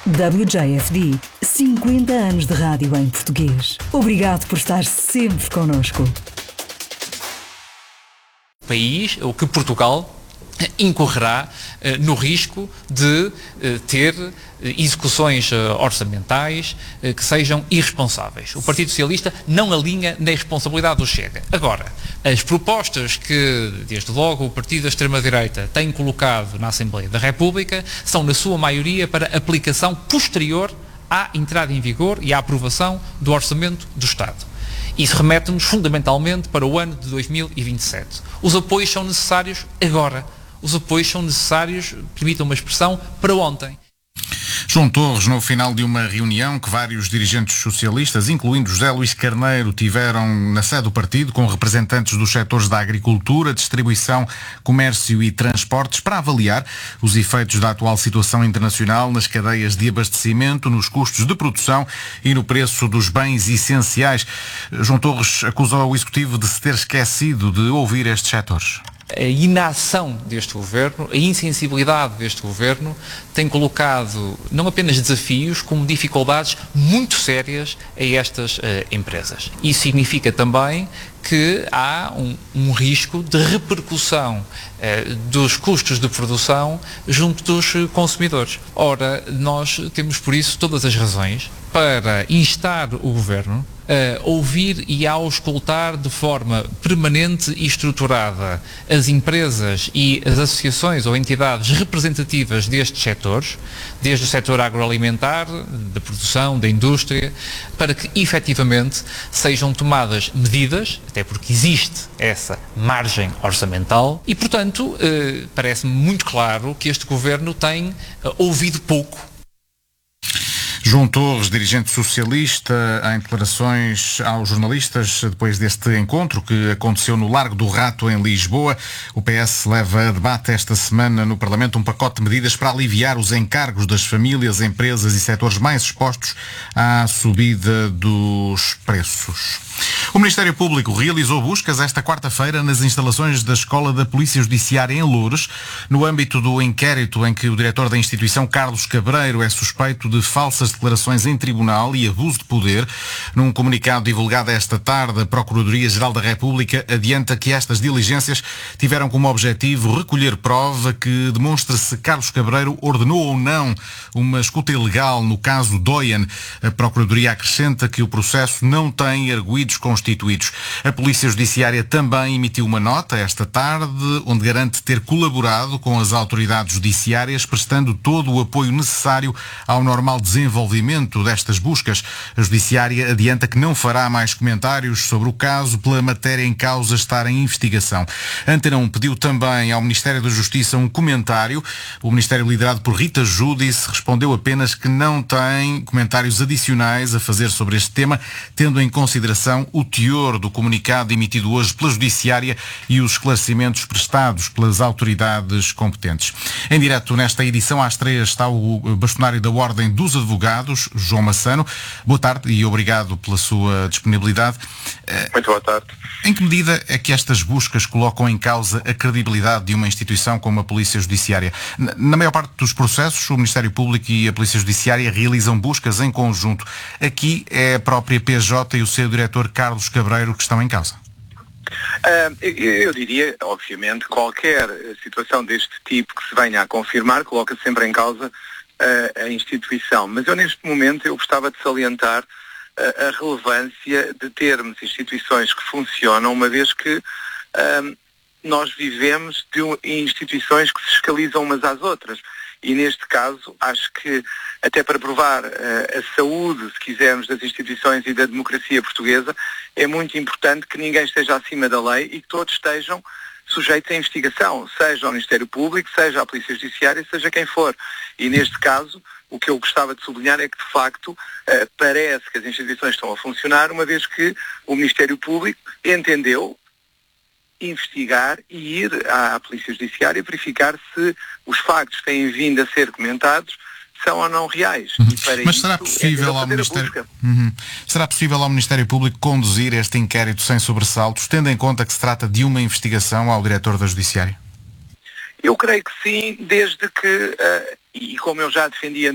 WJFD, 50 anos de rádio em português. Obrigado por estar sempre connosco. País, ou que Portugal incorrerá no risco de ter execuções orçamentais que sejam irresponsáveis. O Partido Socialista não alinha na responsabilidade do Chega. Agora, as propostas que, desde logo, o Partido da Extrema-Direita tem colocado na Assembleia da República são, na sua maioria, para aplicação posterior à entrada em vigor e à aprovação do Orçamento do Estado. Isso remete-nos fundamentalmente para o ano de 2027. Os apoios são necessários agora. Os apoios são necessários, permitam uma expressão, para ontem. João Torres, no final de uma reunião que vários dirigentes socialistas, incluindo José Luís Carneiro, tiveram na sede do partido com representantes dos setores da agricultura, distribuição, comércio e transportes para avaliar os efeitos da atual situação internacional nas cadeias de abastecimento, nos custos de produção e no preço dos bens essenciais. João Torres acusou o Executivo de se ter esquecido de ouvir estes setores. A inação deste governo, a insensibilidade deste governo tem colocado não apenas desafios, como dificuldades muito sérias a estas empresas. Isso significa também que há um risco de repercussão dos custos de produção junto dos consumidores. Ora, nós temos por isso todas as razões para instar o governo a ouvir e a auscultar de forma permanente e estruturada as empresas e as associações ou entidades representativas destes setores, desde o setor agroalimentar, da produção, da indústria, para que efetivamente sejam tomadas medidas, até porque existe essa margem orçamental e, portanto, parece-me muito claro que este governo tem ouvido pouco. João Torres, dirigente socialista, em declarações aos jornalistas depois deste encontro que aconteceu no Largo do Rato, em Lisboa. O PS leva a debate esta semana no Parlamento um pacote de medidas para aliviar os encargos das famílias, empresas e setores mais expostos à subida dos preços. O Ministério Público realizou buscas esta quarta-feira nas instalações da Escola da Polícia Judiciária em Loures, no âmbito do inquérito em que o diretor da instituição, Carlos Cabreiro, é suspeito de falsas declarações em tribunal e abuso de poder. Num comunicado divulgado esta tarde, a Procuradoria-Geral da República adianta que estas diligências tiveram como objetivo recolher prova que demonstre se Carlos Cabreiro ordenou ou não uma escuta ilegal no caso Doyen. A Procuradoria acrescenta que o processo não tem arguidos constituídos. A Polícia Judiciária também emitiu uma nota esta tarde, onde garante ter colaborado com as autoridades judiciárias, prestando todo o apoio necessário ao normal desenvolvimento destas buscas. A Judiciária adianta que não fará mais comentários sobre o caso pela matéria em causa estar em investigação. A Antena 1 pediu também ao Ministério da Justiça um comentário. O Ministério, liderado por Rita Giudice, respondeu apenas que não tem comentários adicionais a fazer sobre este tema, tendo em consideração o teor do comunicado emitido hoje pela Judiciária e os esclarecimentos prestados pelas autoridades competentes. Em direto nesta edição, às 3, está o bastonário da Ordem dos Advogados, João Massano. Boa tarde e obrigado pela sua disponibilidade. Muito boa tarde. Em que medida é que estas buscas colocam em causa a credibilidade de uma instituição como a Polícia Judiciária? Na maior parte dos processos, o Ministério Público e a Polícia Judiciária realizam buscas em conjunto. Aqui é a própria PJ e o seu diretor Carlos Cabreiro que estão em causa. Eu diria, obviamente, qualquer situação deste tipo que se venha a confirmar coloca sempre em causa a instituição. Mas eu, neste momento, eu gostava de salientar a relevância de termos instituições que funcionam, uma vez que nós vivemos de instituições que se fiscalizam umas às outras. E neste caso, acho que até para provar a saúde, se quisermos, das instituições e da democracia portuguesa, é muito importante que ninguém esteja acima da lei e que todos estejam sujeitos à investigação, seja o Ministério Público, seja a Polícia Judiciária, seja quem for. E neste caso, o que eu gostava de sublinhar é que, de facto, parece que as instituições estão a funcionar, uma vez que o Ministério Público entendeu investigar e ir à Polícia Judiciária verificar se os factos que têm vindo a ser comentados são ou não reais. E para Mas será possível ao Ministério... Será possível ao Ministério Público conduzir este inquérito sem sobressaltos, tendo em conta que se trata de uma investigação ao diretor da Judiciária? Eu creio que sim, desde que, e como eu já defendi